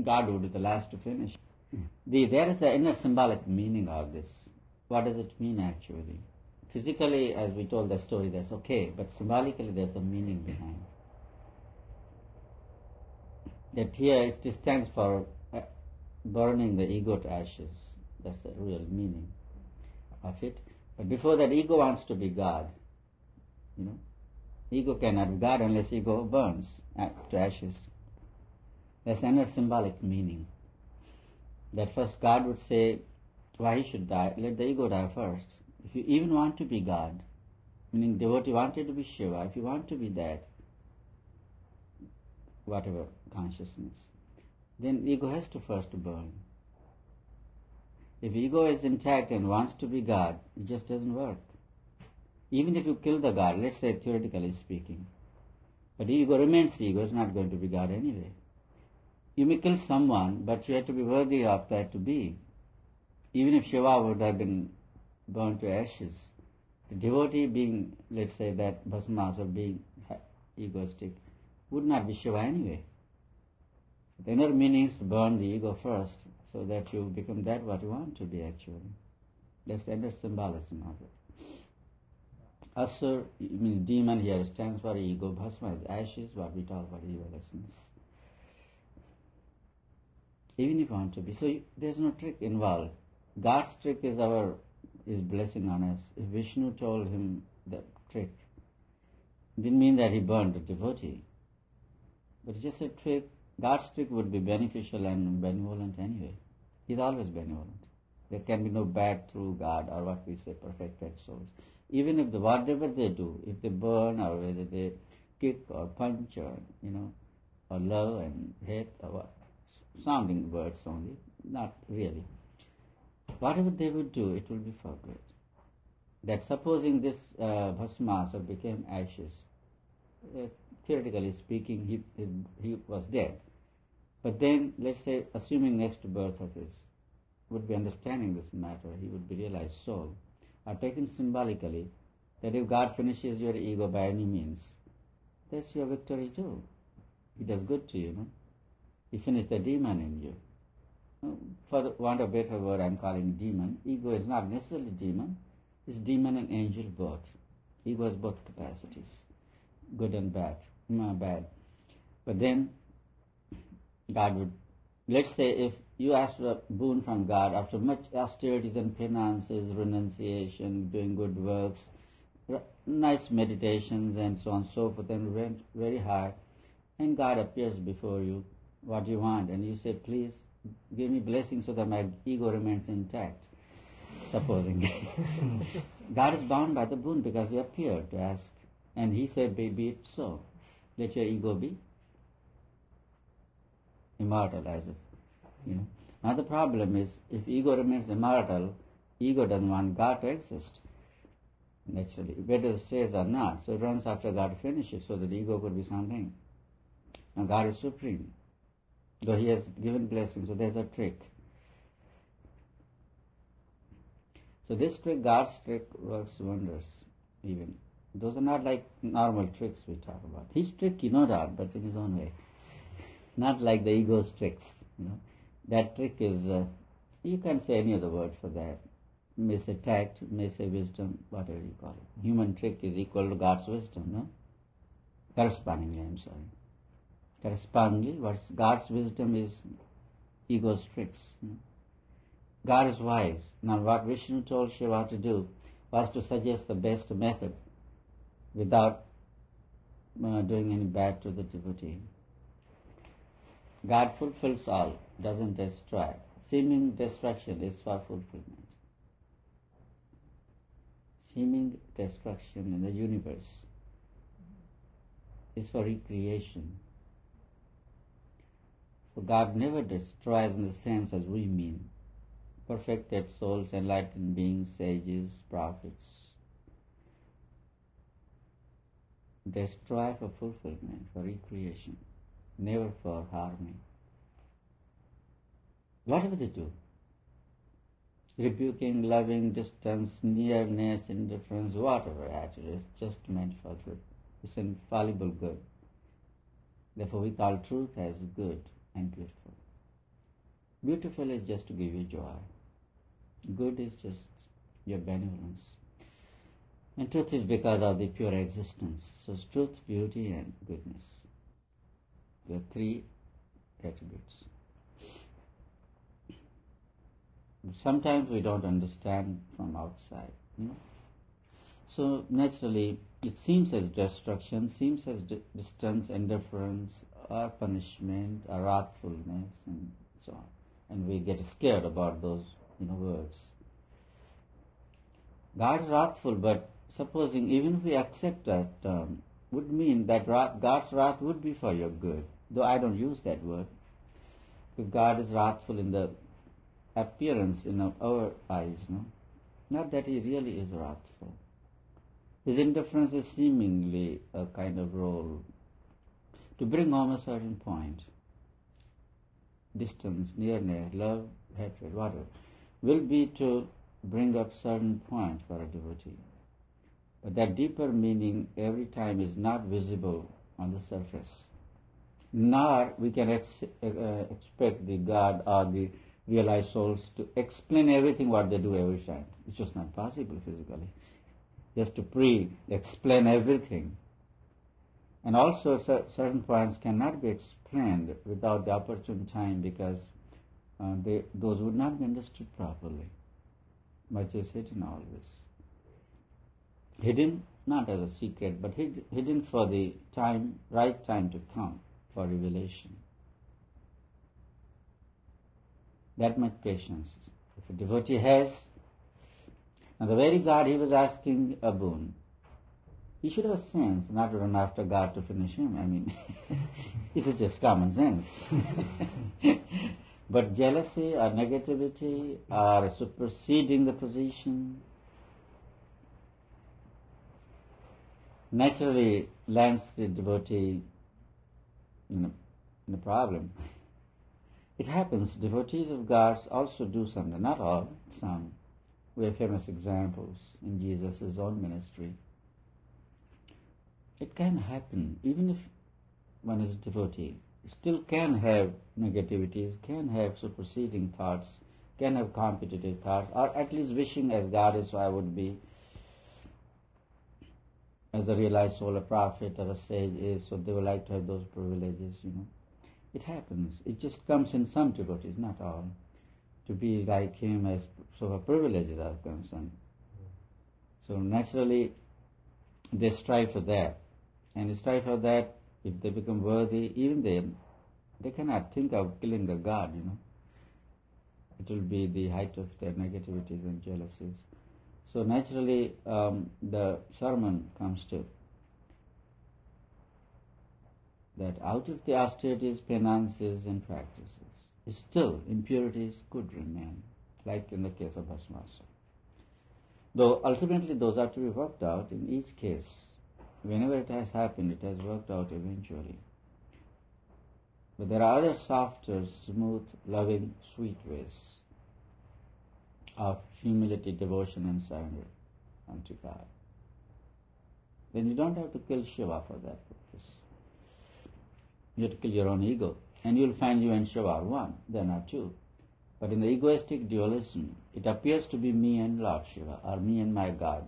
God would be the last to finish. There is an inner symbolic meaning of this. What does it mean actually? Physically, as we told the story, that's okay, but symbolically there's a meaning behind. That here it stands for burning the ego to ashes. That's the real meaning of it. But before that, ego wants to be God. Ego cannot be God unless ego burns to ashes. That's another symbolic meaning. That first God would say, why he should die? Let the ego die first. If you even want to be God, meaning devotee wanted to be Shiva, if you want to be that, whatever consciousness, then ego has to first burn. If ego is intact and wants to be God, it just doesn't work. Even if you kill the God, let's say theoretically speaking, but ego remains ego, it's not going to be God anyway. You may kill someone, but you have to be worthy of that to be. Even if Shiva would have been burned to ashes, the devotee being, let's say that Bhasmas or being egoistic, would not be Shiva anyway. The inner meaning is to burn the ego first, so that you become that what you want to be actually. That's the inner symbolism of it. Asur means demon here, stands for ego. Bhasma is ashes, what we talk about ego lessons. Even if you want to be. So there's no trick involved. God's trick is blessing on us. If Vishnu told him the trick, it didn't mean that he burned the devotee. But it's just a trick. God's trick would be beneficial and benevolent anyway. He's always benevolent. There can be no bad through God, or what we say, perfected souls. Even if whatever they do, if they burn or whether they kick or punch or or love and hate or what, sounding words only, not really. Whatever they would do, it will be for good. That supposing this Bhasmasura became ashes, theoretically speaking, he was dead. But then, let's say, assuming next birth of his would be understanding this matter, he would be realized soul, are taken symbolically, that if God finishes your ego by any means, that's your victory too. He does good to you, He finished the demon in you. For want of a better word, I'm calling demon. Ego is not necessarily demon. It's demon and angel both. Ego has both capacities, good and bad. But then, God would, let's say if you asked a boon from God after much austerities and penances, renunciation, doing good works, nice meditations and so on and so forth, and went very high, and God appears before you, what do you want? And you say, please give me blessing so that my ego remains intact, supposing. God is bound by the boon because he appeared to ask, and he said, be it so. Let your ego be immortal, as if, Now the problem is, if ego remains immortal, ego doesn't want God to exist, naturally, whether it stays or not. So it runs after God finishes, so that ego could be something. Now God is supreme, though he has given blessings, so there's a trick. So this trick, God's trick, works wonders, even. Those are not like normal tricks we talk about. He's tricky, no doubt, but in his own way. Not like the ego's tricks, That trick is, you can say any other word for that. May say tact, may say wisdom, whatever you call it. Human trick is equal to God's wisdom, no? Correspondingly, I'm sorry. Correspondingly, what's God's wisdom is ego's tricks. God is wise. Now what Vishnu told Shiva to do was to suggest the best method without doing any bad to the devotee. God fulfills all, doesn't destroy. Seeming destruction is for fulfillment. Seeming destruction in the universe is for recreation. For God never destroys in the sense as we mean. Perfected souls, enlightened beings, sages, prophets, destroy for fulfillment, for recreation, never for harming. Whatever they do, rebuking, loving, distance, nearness, indifference, whatever attitude, is just meant for good. It's infallible good. Therefore we call truth as good and beautiful. Beautiful is just to give you joy. Good is just your benevolence. And truth is because of the pure existence. So it's truth, beauty, and goodness. The three attributes. Sometimes we don't understand from outside, So naturally, it seems as destruction, seems as distance, indifference, or punishment, or wrathfulness, and so on. And we get scared about those, words. God is wrathful, but supposing even if we accept that term, would mean that God's wrath would be for your good. Though I don't use that word. If God is wrathful in the appearance in our eyes, not that He really is wrathful. His indifference is seemingly a kind of role to bring home a certain point. Distance, nearness, love, hatred, whatever, will be to bring up certain point for a devotee. But that deeper meaning every time is not visible on the surface. Nor we can expect the God or the realized souls to explain everything what they do every time. It's just not possible physically. Just to explain everything. And also certain points cannot be explained without the opportune time because those would not be understood properly. Much is hidden always. Hidden not as a secret, but hidden for the right time to come for revelation. That much patience. If a devotee has, and the very God he was asking a boon, he should have sense not to run after God to finish him. This is just common sense. But jealousy or negativity or superseding the position naturally lands the devotee in a problem. It happens, devotees of God also do something, not all, some. We have famous examples in Jesus' own ministry. It can happen, even if one is a devotee, still can have negativities, can have superseding thoughts, can have competitive thoughts, or at least wishing as God is, so I would be, as a realized soul, a prophet or a sage is, so they would like to have those privileges, It happens. It just comes in some devotees, not all. To be like him as so far privileges are concerned. So naturally, they strive for that. And strive for that, if they become worthy, even then, they cannot think of killing a god, It will be the height of their negativities and jealousies. So naturally, the sermon comes to that out of the austerities, penances, and practices, still impurities could remain, like in the case of Bhasmasura. Though ultimately those are to be worked out in each case. Whenever it has happened, it has worked out eventually. But there are other softer, smooth, loving, sweet ways of humility, devotion, and surrender unto God. Then you don't have to kill Shiva for that purpose. You have to kill your own ego. And you'll find you and Shiva are one. They are not two. But in the egoistic dualism, it appears to be me and Lord Shiva, or me and my God.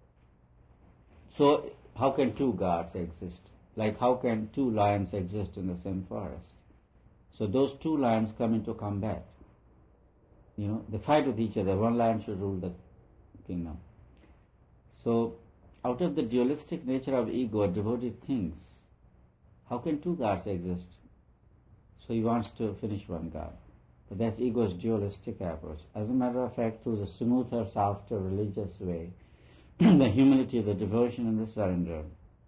So, how can two gods exist? Like how can two lions exist in the same forest? So those two lions come into combat. They fight with each other. One lion should rule the kingdom. So, out of the dualistic nature of ego, a devotee thinks, how can two gods exist? So he wants to finish one god. But that's ego's dualistic approach. As a matter of fact, through the smoother, softer, religious way, the humility, the devotion, and the surrender,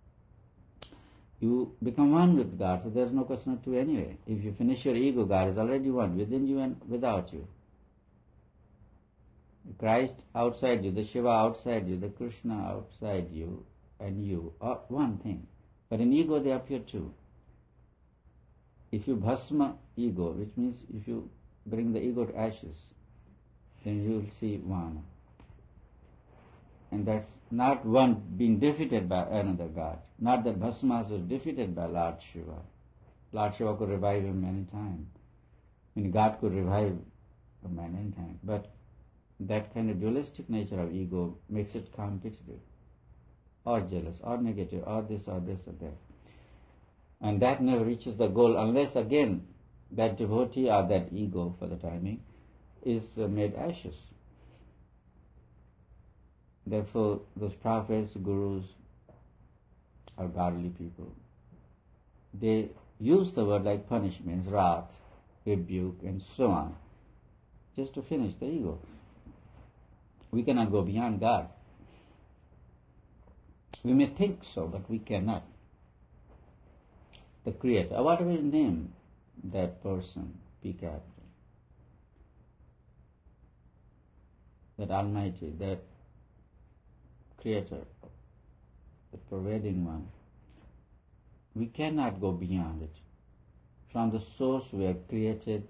you become one with God, so there's no question of two anyway. If you finish your ego, God is already one, within you and without you. Christ outside you, the Shiva outside you, the Krishna outside you, and you are one thing. But in ego they appear two. If you bhasma ego, which means if you bring the ego to ashes, then you will see one. And that's not one being defeated by another god. Not that Bhasma was defeated by Lord Shiva. Lord Shiva could revive him many times. I mean, God could revive a man anytime, but that kind of dualistic nature of ego makes it competitive, or jealous, or negative, or this, or this, or that. And that never reaches the goal unless, again, that devotee or that ego, for the timing, is made ashes. Therefore, those prophets, gurus, or godly people, they use the word like punishments, wrath, rebuke, and so on, just to finish the ego. We cannot go beyond God. We may think so, but we cannot. The Creator, whatever you name that person, P capital, that Almighty, that Creator, the pervading one, we cannot go beyond it. From the source we have created,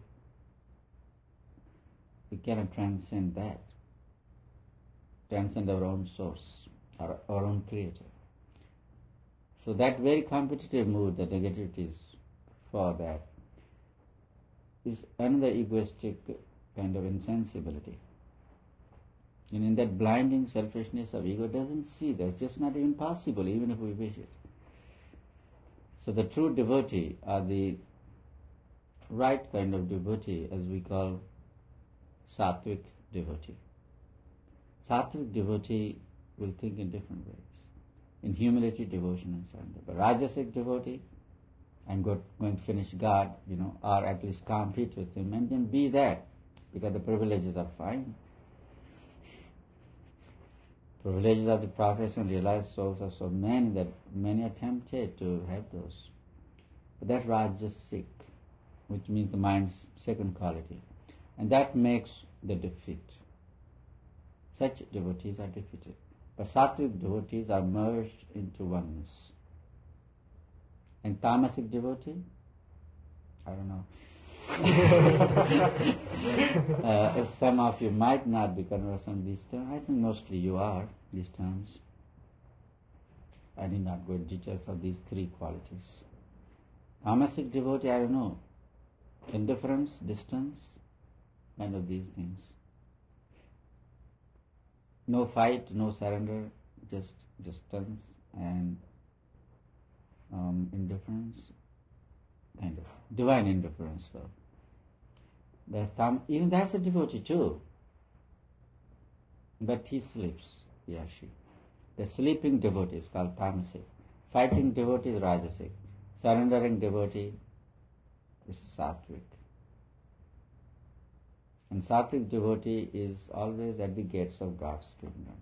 we cannot transcend that. Transcend our own source, our own Creator. So that very competitive mood, the negativities for that, is another egoistic kind of insensibility. And in that blinding selfishness of ego doesn't see that. It's just not even possible, even if we wish it. So the true devotee, or the right kind of devotee, as we call sattvic devotee. Sattvic devotee will think in different ways. In humility, devotion, and surrender. But Rajasic devotee, I'm going to finish God, or at least compete with Him, and then be that, because the privileges are fine. Privileges of the prophets and realized souls are so many that many are tempted to have those. But that's Rajasic, which means the mind's second quality. And that makes the defeat. Such devotees are defeated. But sattvic devotees are merged into oneness. And tamasic devotee? I don't know. If some of you might not be conversant on these terms, I think mostly you are, these terms. I need not go into details of these three qualities. Tamasic devotee, I don't know. Indifference, distance, kind of these things. No fight, no surrender, just distance and indifference, kind of divine indifference though. Even that's a devotee too. But he sleeps, he or she. The sleeping devotee is called tamasic. Fighting devotee is rajasic. Surrendering devotee is sattvic. And sattvic devotee is always at the gates of God's kingdom.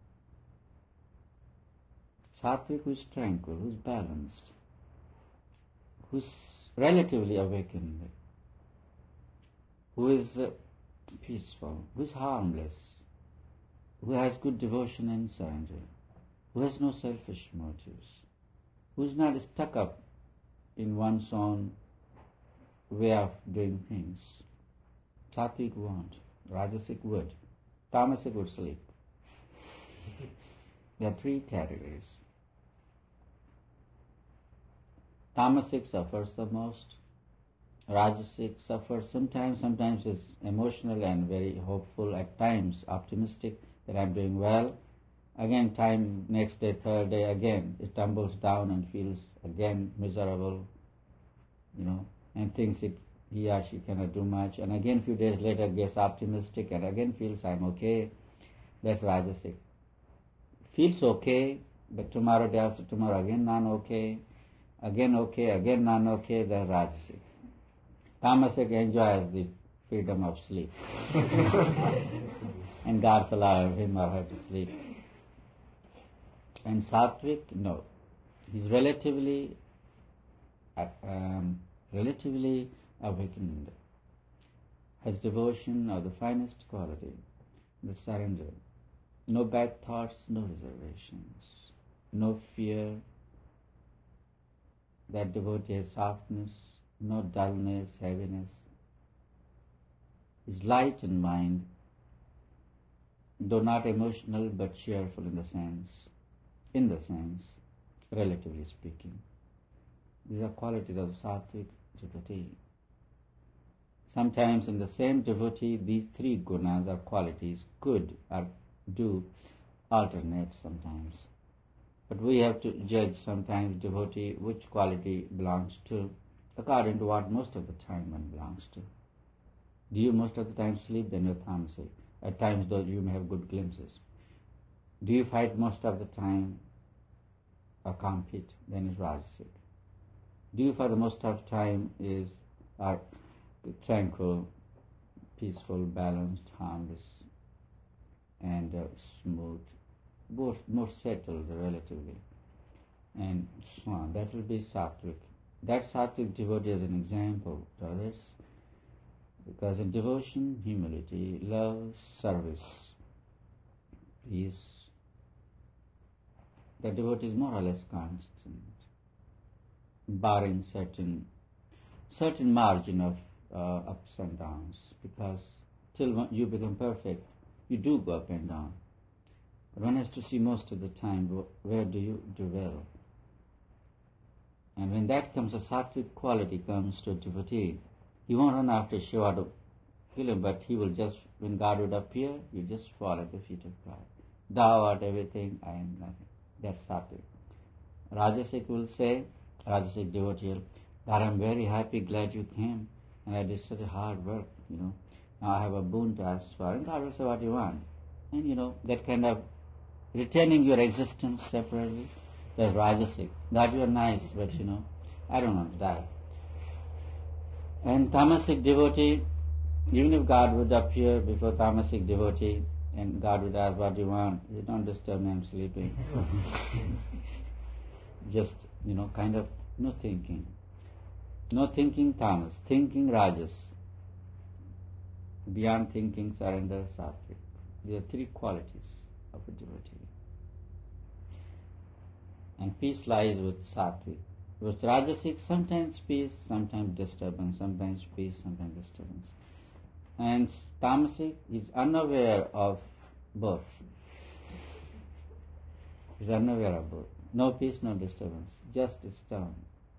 Sattvic who is tranquil, who is balanced, who is relatively awakened, who is peaceful, who is harmless, who has good devotion and surrender, who has no selfish motives, who is not stuck up in one's own way of doing things. Sattvic won't, Rajasic would, Tamasic would sleep. There are three categories. Tamasic suffers the most. Rajasic suffers sometimes is emotional and very hopeful, at times optimistic that I'm doing well. Again, next day, third day, again, it tumbles down and feels again miserable, and thinks he or she cannot do much. And again, a few days later, gets optimistic and again feels I'm okay. That's Rajasic. Feels okay, but tomorrow, day after tomorrow, again non-okay. Again okay, again non-okay, that's Rajasic. Tamasic enjoys the freedom of sleep. And God's allowed him or her to sleep. And Sattvic, no. He's relatively awakened. Has devotion of the finest quality, the surrender. No bad thoughts, no reservations, no fear. That devotee has softness, no dullness, heaviness. Is light in mind, though not emotional but cheerful in the sense, relatively speaking. These are qualities of the sattvic devotee. Sometimes in the same devotee, these three gunas or qualities could or do alternate sometimes. But we have to judge sometimes devotee which quality belongs to according to what most of the time one belongs to. Do you most of the time sleep? Then you're tamasic. At times though you may have good glimpses. Do you fight most of the time or compete? Then it's rajasic. Do you for the most of the time are tranquil, peaceful, balanced, harmless, and smooth, more settled relatively, and so on. That will be sattvic. That sattvic devotee is an example to others, because in devotion, humility, love, service, peace, the devotee is more or less constant, barring certain margin of ups and downs, because till you become perfect, you do go up and down. But one has to see most of the time where do you dwell. And when that comes, a sattvic quality comes to a devotee, he won't run after Shiva to kill him, but he will just, when God would appear, you just fall at the feet of God. Thou art everything, I am nothing. That's sattvic. Rajasic will say, Rajasic devotee, God, I'm very happy, glad you came, and I did such a hard work, Now I have a boon to ask for, and God will say what you want. And that kind of retaining your existence separately, that's Rajasic. God, you are nice, but I don't want that. And Tamasic devotee, even if God would appear before Tamasic devotee, and God would ask what you want, you don't disturb me, I'm sleeping. Just, kind of no thinking. No thinking, tamas. Thinking, rajas. Beyond thinking, surrender, sattvic. There are three qualities of a devotee. And peace lies with sattvic. With rajasic, sometimes peace, sometimes disturbance, sometimes peace, sometimes disturbance. And tamasic is unaware of both. Is unaware of both. No peace, no disturbance. Just a stone.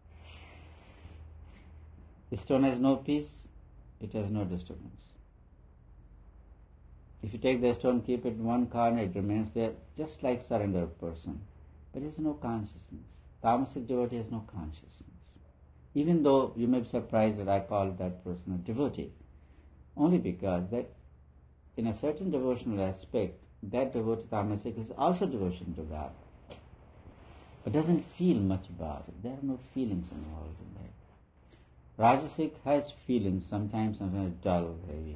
The stone has no peace, it has no disturbance. If you take the stone, keep it in one corner, it remains there, just like surrendered person. But it has no consciousness. Tamasic devotee has no consciousness. Even though you may be surprised that I call that person a devotee, only because that in a certain devotional aspect, that devotee tamasic is also devotion to God, but doesn't feel much about it. There are no feelings involved in that. Rajasic has feelings, sometimes dull, heavy,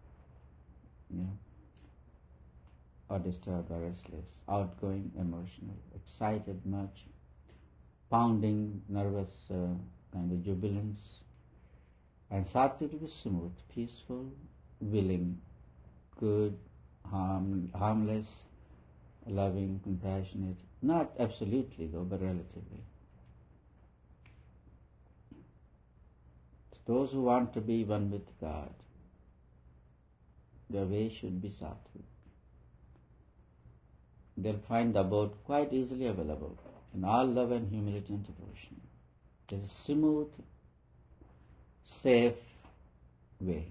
or disturbed or restless, outgoing, emotional, excited much, pounding, nervous, kind of jubilance. And sattvic is smooth, peaceful, willing, good, harmless, loving, compassionate. Not absolutely though, but relatively. Those who want to be one with God, their way should be sattvic. They'll find the abode quite easily available in all love and humility and devotion. It's a smooth, safe way.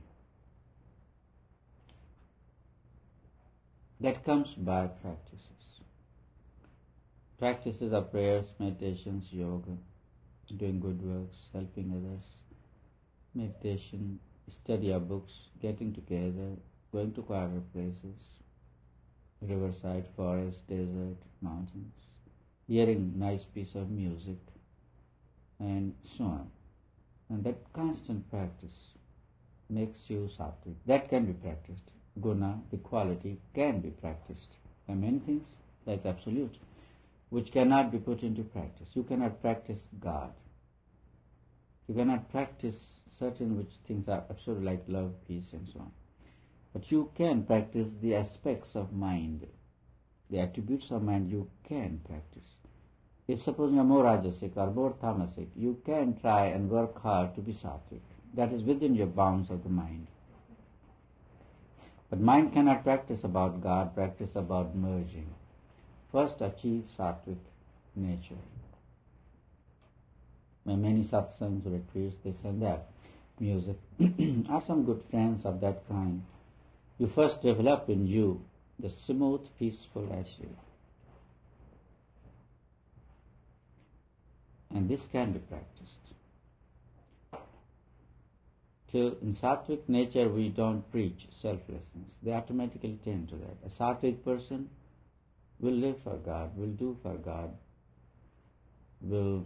That comes by practices. Practices of prayers, meditations, yoga, doing good works, helping others, meditation, study of books, getting together, going to quiet places, riverside, forest, desert, mountains, hearing nice piece of music, and so on. And that constant practice makes you sattvic. That can be practiced. Guna, the quality, can be practiced. There are many things, like absolute, which cannot be put into practice. You cannot practice God. You cannot practice certain which things are absolute, like love, peace, and so on. But you can practice the aspects of mind, the attributes of mind you can practice. If suppose you are more rajasic or more tamasic, you can try and work hard to be sattvic. That is within your bounds of the mind. But mind cannot practice about God, practice about merging. First achieve sattvic nature. By many satsangs, retreats, this and that. music, or some good friends of that kind, you first develop in you the smooth, peaceful attitude. And this can be practiced. Till in sattvic nature we don't preach selflessness. They automatically tend to that. A sattvic person will live for God, will do for God, will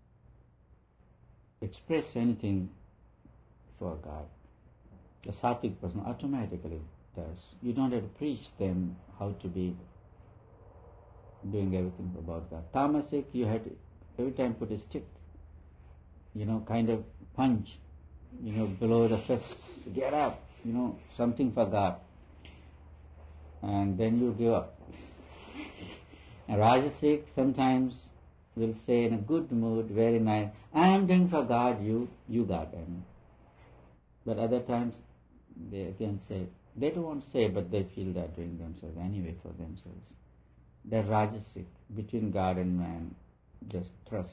express anything for God. A sattvic person automatically does. You don't have to preach them how to be doing everything about God. Tamasic, you had to every time put a stick, kind of punch, below the fists, get up, something for God. And then you give up. And Rajasic sometimes will say in a good mood, very nice, I am doing for God, you God. But other times they again say, they don't want to say, but they feel they're doing themselves anyway for themselves. They're Rajasic, between God and man, just trust.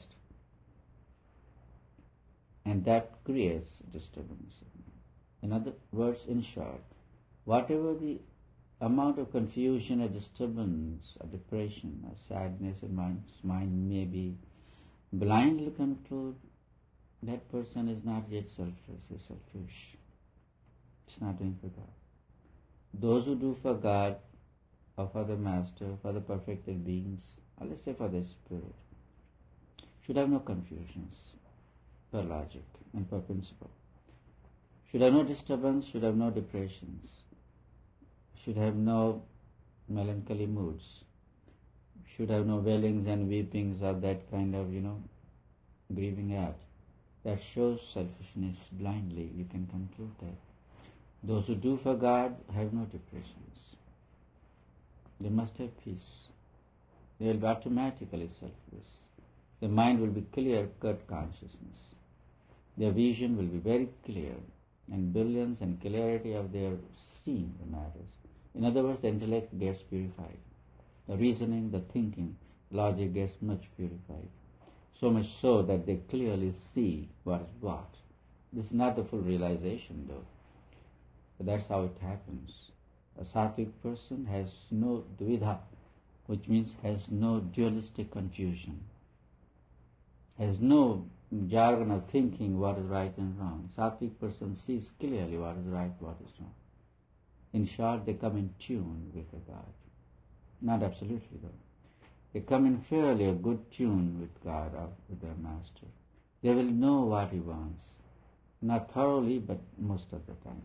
And that creates disturbance. In other words, in short, whatever the amount of confusion or disturbance or depression or sadness in one's mind may be, blindly conclude that person is not yet selfless, is selfish. It's not doing for God. Those who do for God or for the Master, for the perfected beings, or let's say for the Spirit, should have no confusions per logic and per principle. Should have no disturbance, should have no depressions, should have no melancholy moods, should have no wailings and weepings of that kind of, grieving out. That shows selfishness blindly. You can conclude that. Those who do for God have no depressions. They must have peace. They will be automatically selfless. The mind will be clear-cut consciousness. Their vision will be very clear, and brilliance and clarity of their seeing the matters. In other words, the intellect gets purified. The reasoning, the thinking, logic gets much purified. So much so that they clearly see what is what. This is not the full realization though. But that's how it happens. A sattvic person has no dvida, which means has no dualistic confusion, has no jargon of thinking what is right and wrong. Sattvic person sees clearly what is right, what is wrong. In short, they come in tune with the God. Not absolutely though. They come in fairly a good tune with God or with their Master. They will know what He wants. Not thoroughly, but most of the time.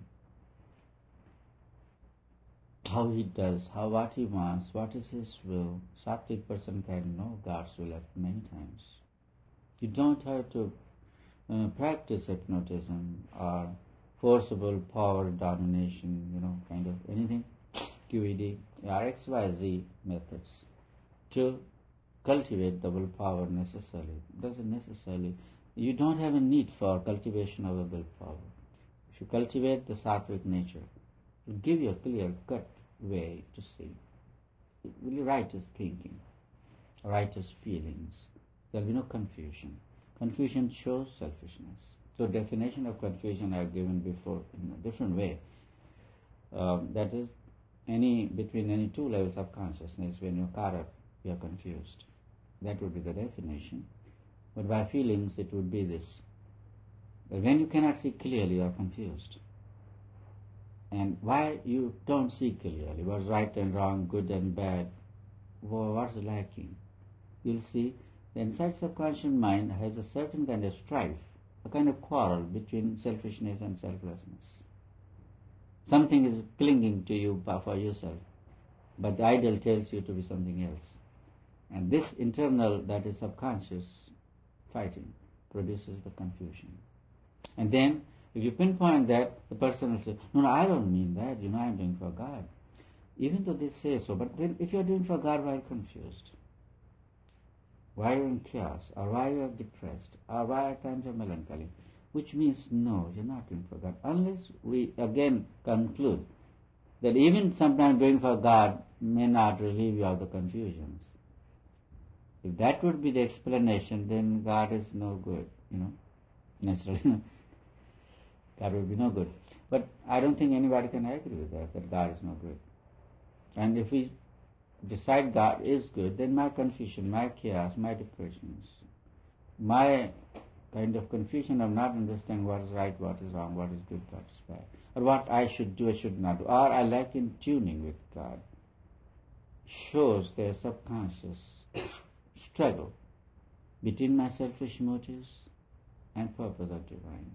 How He does, what He wants, what is His will. Sattvic person can know God's will at many times. You don't have to practice hypnotism or forcible power domination, kind of anything, QED or XYZ methods to cultivate the willpower necessarily. Doesn't necessarily. You don't have a need for cultivation of the willpower. If you cultivate the sattvic nature, it will give you a clear-cut way to see. It will be righteous thinking, righteous feelings. There will be no confusion. Confusion shows selfishness. So definition of confusion I have given before in a different way. That is, between any two levels of consciousness, when you're caught up, you are confused. That would be the definition. But by feelings, it would be this. But when you cannot see clearly, you are confused. And why you don't see clearly what's right and wrong, good and bad, what's lacking, you'll see the inside subconscious mind has a certain kind of strife, a kind of quarrel between selfishness and selflessness. Something is clinging to you for yourself, but the ideal tells you to be something else. And this internal, that is subconscious fighting, produces the confusion. And then, if you pinpoint that, the person will say, no, I don't mean that, I'm doing for God. Even though they say so, but then if you're doing for God, why are you confused? Why are you in chaos? Or why are you depressed? Or why at times you're melancholy? Which means, no, you're not doing for God. Unless we again conclude that even sometimes doing for God may not relieve you of the confusions. If that would be the explanation, then God is no good, naturally. God will be no good. But I don't think anybody can agree with that God is no good. And if we decide God is good, then my confusion, my chaos, my depressions, my kind of confusion of not understanding what is right, what is wrong, what is good, what is bad, or what I should do, I should not do, or I lack in tuning with God, shows their subconscious struggle between my selfish motives and purpose of divine.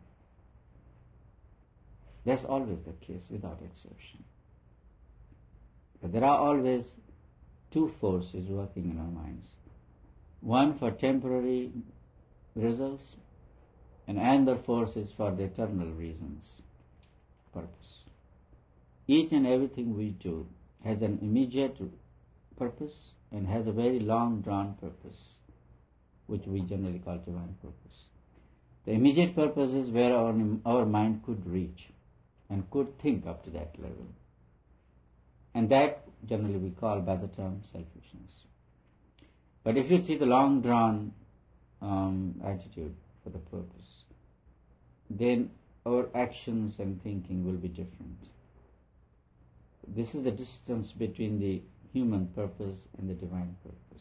That's always the case, without exception. But there are always two forces working in our minds. One for temporary results, and another force is for the eternal reasons, purpose. Each and everything we do has an immediate purpose and has a very long drawn purpose, which we generally call divine purpose. The immediate purpose is where our mind could reach and could think up to that level. And that generally we call by the term selfishness. But if you see the long drawn attitude for the purpose, then our actions and thinking will be different. This is the distance between the human purpose and the divine purpose.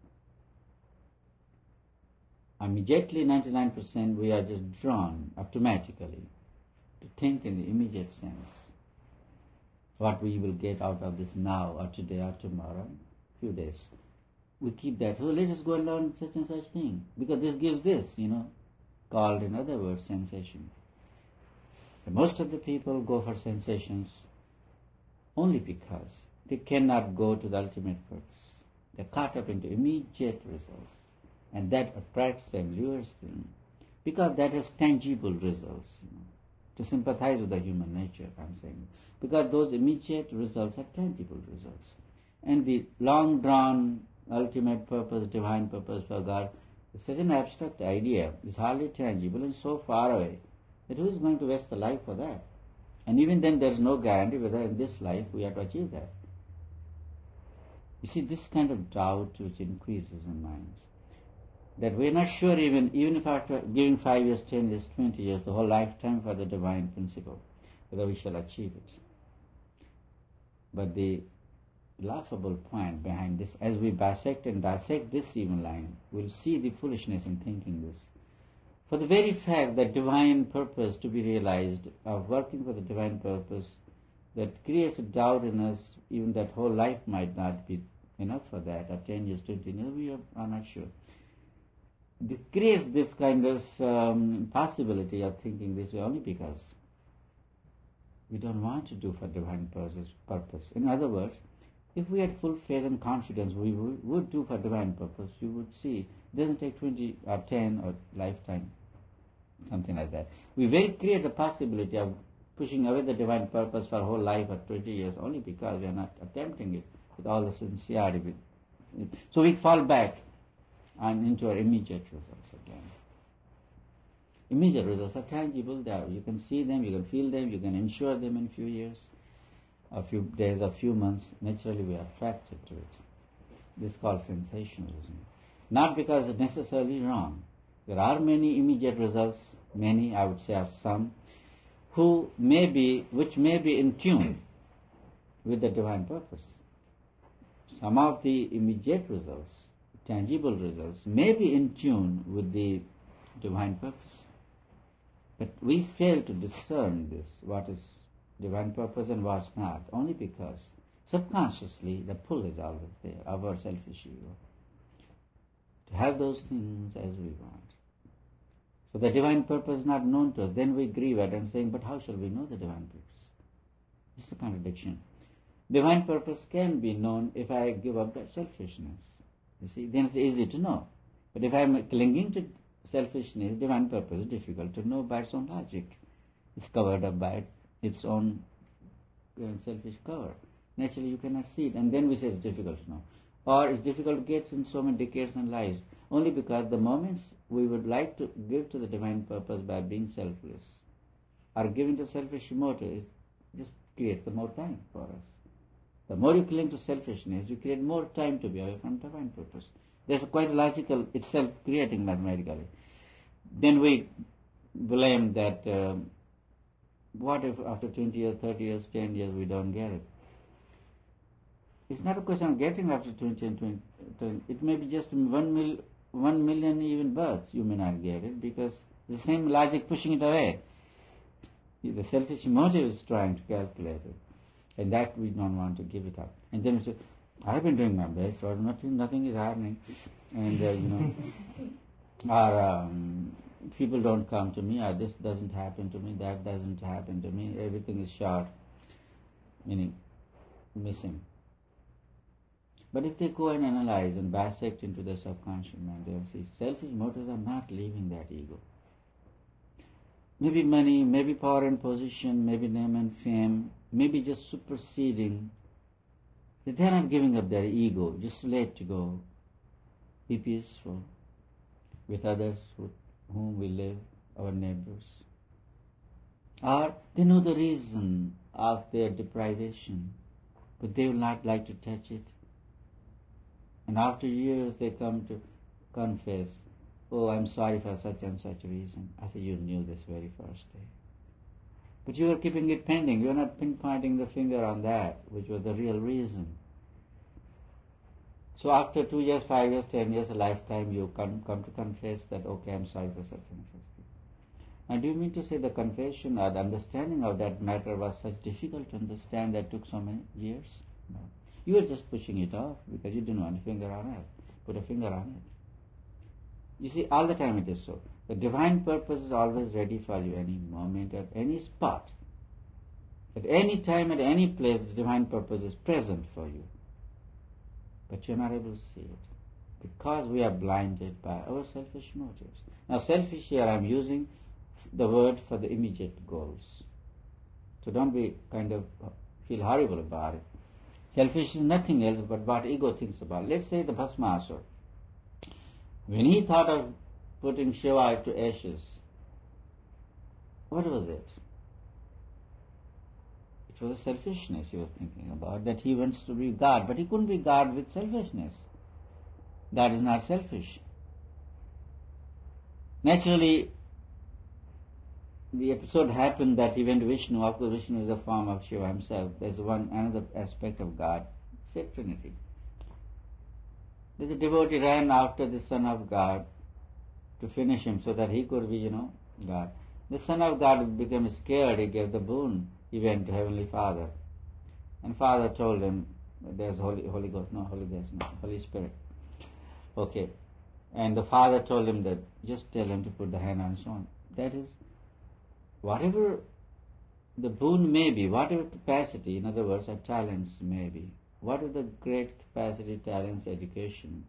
Immediately, 99%, we are just drawn automatically to think in the immediate sense. What we will get out of this now, or today, or tomorrow, few days. We keep that, let us go and learn such and such thing, because this gives this, called in other words, sensation. But most of the people go for sensations only because they cannot go to the ultimate purpose. They're caught up into immediate results, and that attracts them, lures them, because that has tangible results. To sympathize with the human nature, I'm saying, because those immediate results are tangible results. And the long-drawn ultimate purpose, divine purpose for God, is such an abstract idea. It's hardly tangible and so far away that who is going to waste the life for that? And even then there's no guarantee whether in this life we have to achieve that. You see, this kind of doubt which increases in minds, that we're not sure even if after giving 5 years, 10 years, 20 years, the whole lifetime for the divine principle, whether we shall achieve it. But the laughable point behind this, as we dissect this even line, we'll see the foolishness in thinking this. For the very fact that divine purpose to be realized, of working for the divine purpose, that creates a doubt in us, even that whole life might not be enough for that, or 10 years, 20 years, we are not sure. It creates this kind of possibility of thinking this way only because we don't want to do for divine purpose. In other words, if we had full faith and confidence we would do for divine purpose, you would see it doesn't take 20 or 10 or lifetime, something like that. We will create the possibility of pushing away the divine purpose for a whole life or 20 years only because we are not attempting it with all the sincerity. So we fall back and into our immediate results again. Immediate results are tangible. You can see them, you can feel them, you can ensure them in a few years, a few days, a few months. Naturally we are attracted to it. This is called sensationalism. Not because it's necessarily wrong. There are many immediate results, many, I would say, are some, which may be in tune with the divine purpose. Some of the immediate results, tangible results, may be in tune with the divine purpose. But we fail to discern this, what is divine purpose and what's not, only because subconsciously the pull is always there, our selfish ego, to have those things as we want. So the divine purpose is not known to us. Then we grieve at it and saying, but how shall we know the divine purpose? This is a contradiction. Divine purpose can be known if I give up that selfishness. You see, then it's easy to know. But if I'm clinging to selfishness, divine purpose is difficult to know by its own logic. It's covered up by its own selfish cover. Naturally, you cannot see it. And then we say it's difficult to know. Or it's difficult to get in so many decades and lives. Only because the moments we would like to give to the divine purpose by being selfless or giving to selfish motive, it just creates the more time for us. The more you cling to selfishness, you create more time to be away from divine purpose. There's quite logical, it's self-creating mathematically. Then we blame that What if after 20 years, 30 years, 10 years we don't get it? It's not a question of getting after 20 and 20. It may be just 1 million even births. You may not get it because the same logic pushing it away. The selfish motive is trying to calculate it. And that we don't want to give it up. And then we say, I've been doing my best, or nothing is happening. And, or people don't come to me, or this doesn't happen to me, that doesn't happen to me, everything is short, meaning missing. But if they go and analyze and dissect into the subconscious mind, they'll see selfish motives are not leaving that ego. Maybe money, maybe power and position, maybe name and fame, maybe just superseding. They're not giving up their ego, just let it go. Be peaceful with others with whom we live, our neighbors. Or they know the reason of their deprivation, but they will not like to touch it. And after years they come to confess, oh, I'm sorry for such and such a reason. I said, you knew this very first day. But you were keeping it pending. You were not pinpointing the finger on that, which was the real reason. So after 2 years, 5 years, 10 years, a lifetime, you come to confess that, okay, I'm sorry for such and such. Now, do you mean to say the confession or the understanding of that matter was such difficult to understand that took so many years? No. You were just pushing it off because you didn't want put a finger on it. You see, all the time it is so. The divine purpose is always ready for you any moment, at any spot. At any time, at any place, the divine purpose is present for you. But you're not able to see it because we are blinded by our selfish motives. Now, selfish here, I'm using the word for the immediate goals. So don't be feel horrible about it. Selfish is nothing else but what ego thinks about. Let's say the Bhasmasura. When he thought of putting Shiva to ashes, what was it? It was a selfishness he was thinking about, that he wants to be God, but he couldn't be God with selfishness. God is not selfish. Naturally, the episode happened that he went to Vishnu. Of course, Vishnu is a form of Shiva himself. There's another aspect of God, it's Trinity. The devotee ran after the Son of God to finish him so that he could be, God. The Son of God became scared. He gave the boon. He went to Heavenly Father. And Father told him, there's Holy Spirit. Okay. And the Father told him that, just tell him to put the hand on stone. That is, whatever the boon may be, whatever capacity, in other words, our talents may be, what are the great capacity, talents, education,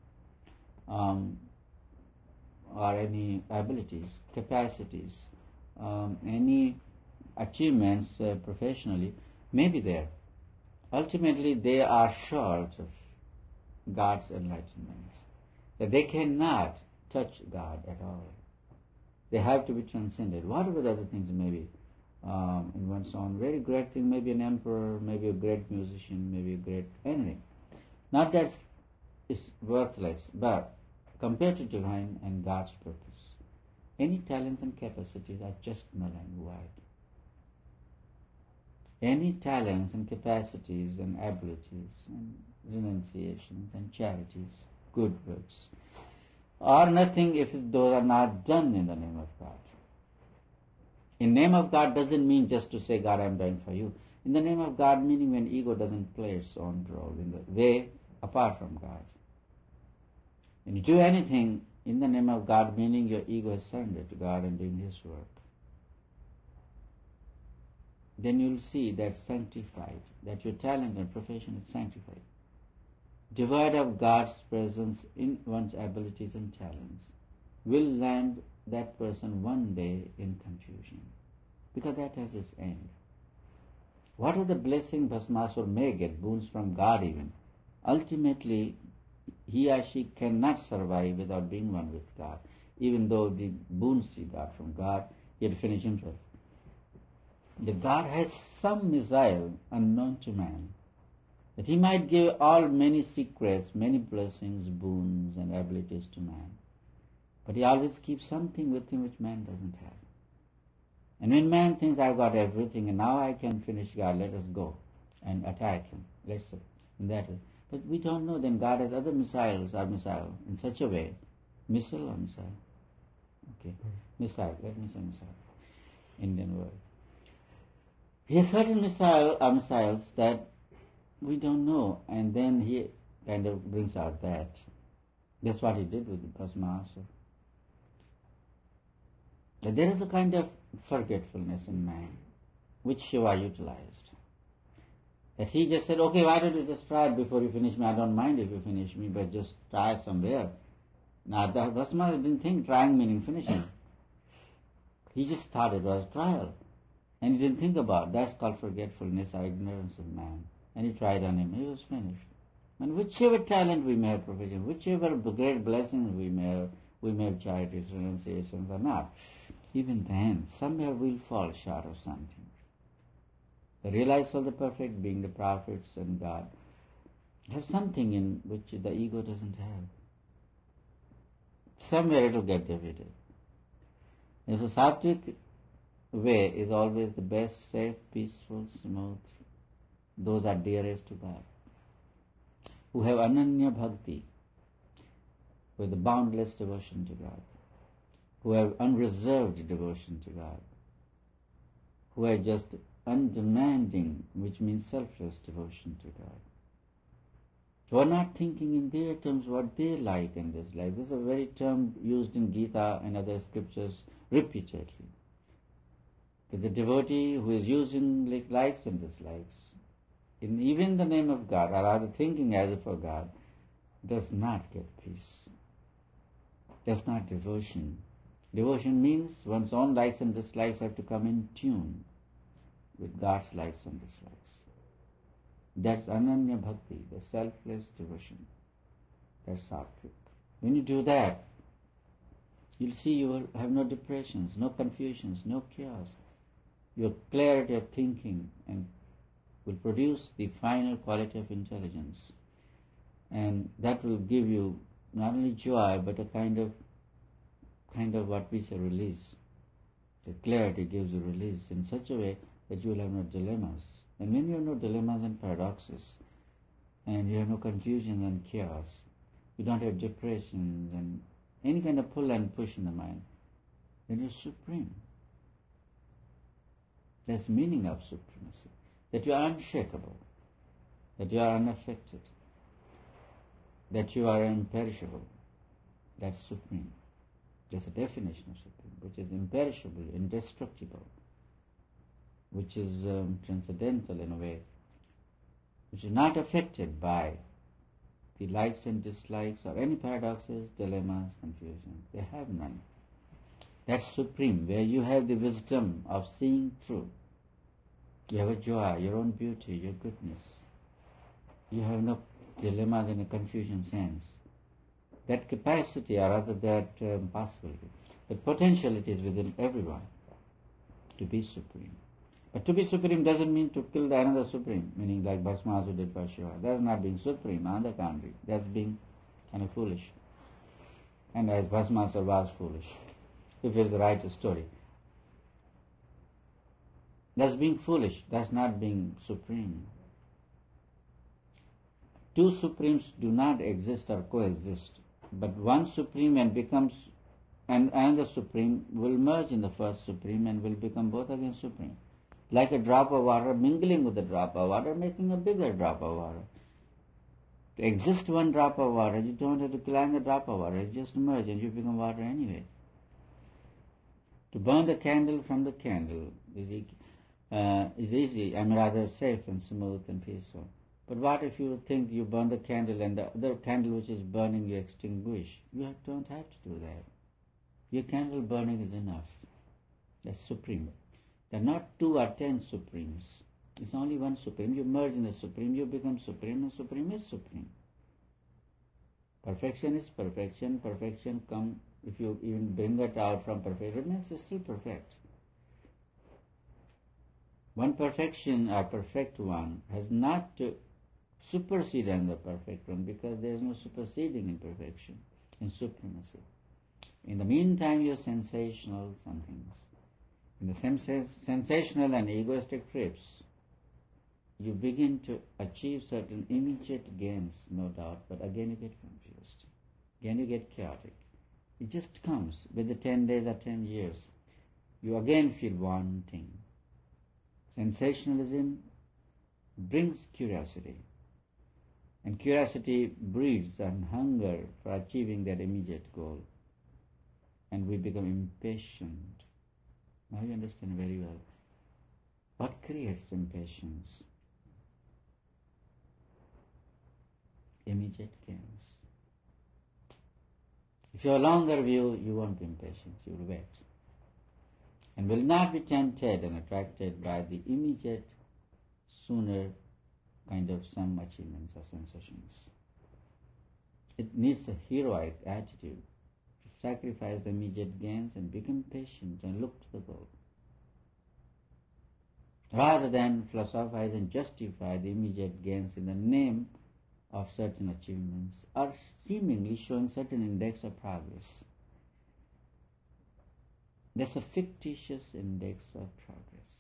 or any abilities, capacities, any achievements professionally may be there. Ultimately, they are short of God's enlightenment. That they cannot touch God at all. They have to be transcended. Whatever the other things may be, in one's own very great thing, maybe an emperor, maybe a great musician, maybe a great anything. Not that it's worthless, but compared to divine and God's purpose, any talents and capacities are just null and void. Any talents and capacities and abilities and renunciations and charities, good works, are nothing if those are not done in the name of God. In name of God doesn't mean just to say, God, I'm dying for you. In the name of God, meaning when ego doesn't play its own role in the way apart from God. When you do anything in the name of God, meaning your ego is surrendered to God and doing His work, then you'll see that sanctified, that your talent and profession is sanctified. Devoid of God's presence in one's abilities and talents will land that person one day in confusion, because that has its end. What are the blessings Bhasmasura may get, boons from God even? Ultimately, he or she cannot survive without being one with God. Even though the boons he got from God, he had finished himself. The God has some missile unknown to man, that he might give all many secrets, many blessings, boons and abilities to man. But he always keeps something with him which man doesn't have. And when man thinks I've got everything and now I can finish God, let us go and attack him. Let's say in that way. But we don't know then God has other missiles or missile in such a way. Missile or missile? Okay. Missile, let me say missile. Indian word. He has certain missiles that we don't know, and then he kind of brings out that. That's what he did with the Bhasma also. But there is a kind of forgetfulness in man, which Shiva utilized. That he just said, okay, why don't you just try it before you finish me? I don't mind if you finish me, but just try it somewhere. Now, the Bhasma didn't think trying meaning finishing. He just thought it was trial. And he didn't think about it. That's called forgetfulness or ignorance of man. And he tried on him. He was finished. And whichever talent we may have provision, whichever great blessings we may have charities, renunciations or not, even then, somewhere we'll fall short of something. The realized of the perfect, being the prophets and God, have something in which the ego doesn't have. Somewhere it will get defeated. And so sattvic way is always the best, safe, peaceful, smooth. Those are dearest to God. Who have ananya bhakti, with a boundless devotion to God. Who have unreserved devotion to God. Who are just undemanding, which means selfless devotion to God. Who are not thinking in their terms what they like and dislike. This is a very term used in Gita and other scriptures repeatedly. That the devotee who is using likes and dislikes, in even the name of God, or rather thinking as if for God, does not get peace. That's not devotion. Devotion means one's own likes and dislikes have to come in tune with God's likes and dislikes. That's ananya bhakti, the selfless devotion. That's sattvic. When you do that, you'll see you will have no depressions, no confusions, no chaos. Your clarity of thinking and will produce the final quality of intelligence. And that will give you not only joy, but a kind of what we say release. The clarity gives you release in such a way that you will have no dilemmas. And when you have no dilemmas and paradoxes, and you have no confusion and chaos, you don't have depressions and any kind of pull and push in the mind, then you're supreme. That's the meaning of supremacy. That you are unshakable, that you are unaffected, that you are imperishable. That's supreme. That's a definition of supreme, which is imperishable, indestructible, which is transcendental in a way, which is not affected by the likes and dislikes or any paradoxes, dilemmas, confusion. They have none. That's supreme, where you have the wisdom of seeing through. You have a joy, your own beauty, your goodness. You have no dilemmas in a confusion sense. That capacity, or rather that possibility, that potential it is within everyone to be supreme. But to be supreme doesn't mean to kill the another supreme, meaning like Bhasmasu did for Shiva. That's not being supreme, on the contrary. That's being kind of foolish. And as Bhasmasu was foolish, if it's the right story. That's being foolish, that's not being supreme. Two supremes do not exist or coexist, but one supreme and another supreme will merge in the first supreme and will become both again supreme. Like a drop of water mingling with a drop of water, making a bigger drop of water. To exist one drop of water, you don't have to climb a drop of water, it just merge and you become water anyway. To burn the candle from the candle is easy, rather safe and smooth and peaceful. But what if you think you burn the candle and the other candle which is burning you extinguish? You don't have to do that. Your candle burning is enough. That's supreme. There are not 2 or 10 supremes. It's only one supreme. You merge in the supreme, you become supreme, and supreme is supreme. Perfection is perfection. Perfection comes, if you even bring it out from perfection, it's still perfect. One perfection or perfect one has not to supersede another perfect one, because there is no superseding in perfection, in supremacy. In the meantime, you're sensational some things. In the sensational and egoistic trips, you begin to achieve certain immediate gains, no doubt, but again you get confused. Again you get chaotic. It just comes with the 10 days or 10 years. You again feel wanting. Sensationalism brings curiosity. And curiosity breeds a hunger for achieving that immediate goal. And we become impatient. Now you understand very well. What creates impatience? Immediate gains. If you have a longer view, you won't be impatient, you will wait. And will not be tempted and attracted by the immediate, sooner kind of some achievements or sensations. It needs a heroic attitude to sacrifice the immediate gains and become patient and look to the goal. Rather than philosophize and justify the immediate gains in the name of certain achievements or seemingly showing certain index of progress. That's a fictitious index of progress.